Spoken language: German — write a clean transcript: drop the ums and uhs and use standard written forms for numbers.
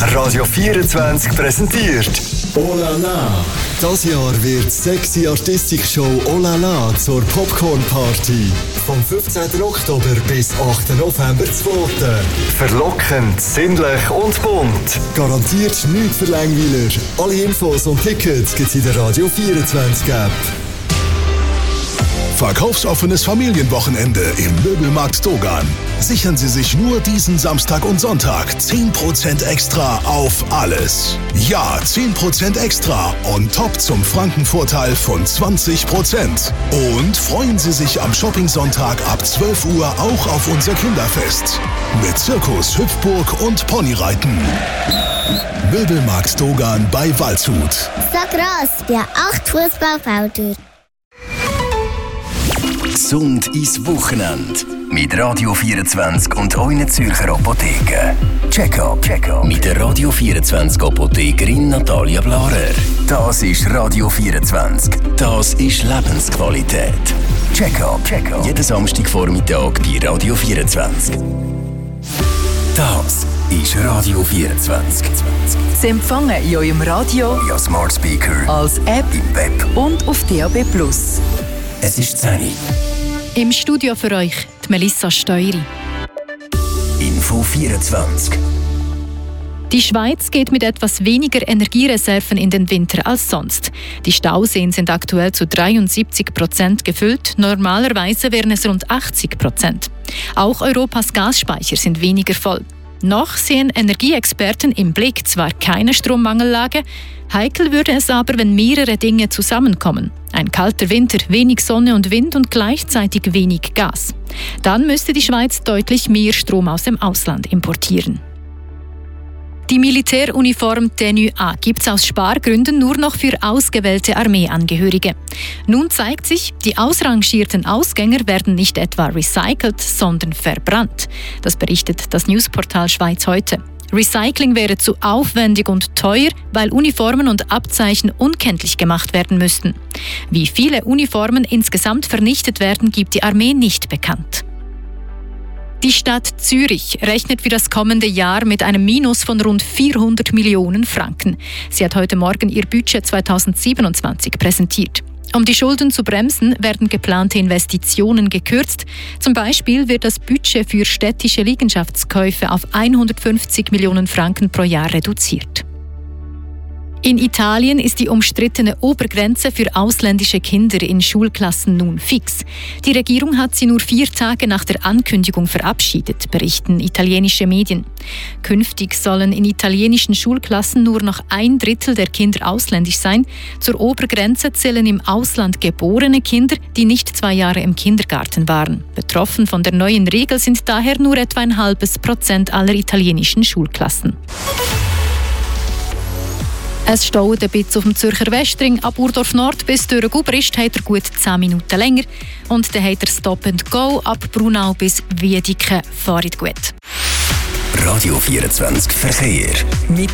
Radio 24 präsentiert «Oh la la». Das Jahr wird sexy Artistik-Show «Oh la la» zur Popcorn-Party. Vom 15. Oktober bis 8. November 2. Verlockend, sinnlich und bunt. Garantiert nichts für Langweiler. Alle Infos und Tickets gibt's in der Radio 24 App. Verkaufsoffenes Familienwochenende im Möbelmarkt Dogan. Sichern Sie sich nur diesen Samstag und Sonntag 10% extra auf alles. Ja, 10% extra on top zum Frankenvorteil von 20%. Und freuen Sie sich am Shopping-Sonntag ab 12 Uhr auch auf unser Kinderfest. Mit Zirkus, Hüpfburg und Ponyreiten. Möbelmarkt Dogan bei Waldshut. So gross wie 8 Fußballfelder. Gesund ins Wochenende. Mit Radio 24 und euren Zürcher Apotheken. Check-up mit der Radio 24 Apothekerin Natalia Blarer. Das ist Radio 24. Das ist Lebensqualität. Check-up. Jeden Samstagvormittag bei Radio 24. Das ist Radio 24. Sie empfangen in eurem Radio, via Smart Speaker, als App im Web und auf DAB+. Es ist 10 Uhr. Im Studio für euch die Melissa Steury. Info 24. Die Schweiz geht mit etwas weniger Energiereserven in den Winter als sonst. Die Stauseen sind aktuell zu 73% gefüllt, normalerweise wären es rund 80%. Auch Europas Gasspeicher sind weniger voll. Noch sehen Energieexperten im Blick zwar keine Strommangellage, heikel würde es aber, wenn mehrere Dinge zusammenkommen. Ein kalter Winter, wenig Sonne und Wind und gleichzeitig wenig Gas. Dann müsste die Schweiz deutlich mehr Strom aus dem Ausland importieren. Die Militäruniform Tenue A gibt es aus Spargründen nur noch für ausgewählte Armeeangehörige. Nun zeigt sich, die ausrangierten Ausgänger werden nicht etwa recycelt, sondern verbrannt. Das berichtet das Newsportal Schweiz heute. Recycling wäre zu aufwendig und teuer, weil Uniformen und Abzeichen unkenntlich gemacht werden müssten. Wie viele Uniformen insgesamt vernichtet werden, gibt die Armee nicht bekannt. Die Stadt Zürich rechnet für das kommende Jahr mit einem Minus von rund 400 Millionen Franken. Sie hat heute Morgen ihr Budget 2027 präsentiert. Um die Schulden zu bremsen, werden geplante Investitionen gekürzt. Zum Beispiel wird das Budget für städtische Liegenschaftskäufe auf 150 Millionen Franken pro Jahr reduziert. In Italien ist die umstrittene Obergrenze für ausländische Kinder in Schulklassen nun fix. Die Regierung hat sie nur 4 Tage nach der Ankündigung verabschiedet, berichten italienische Medien. Künftig sollen in italienischen Schulklassen nur noch 1/3 der Kinder ausländisch sein. Zur Obergrenze zählen im Ausland geborene Kinder, die nicht 2 Jahre im Kindergarten waren. Betroffen von der neuen Regel sind daher nur etwa 0,5% aller italienischen Schulklassen. Es staut ein bisschen auf dem Zürcher Westring. Ab Urdorf Nord bis durch Gubrist hat er gut 10 Minuten länger. Und dann hat er Stop and Go ab Brunau bis Wiedeke. Fahrt gut. Radio 24 Verkehr. Mit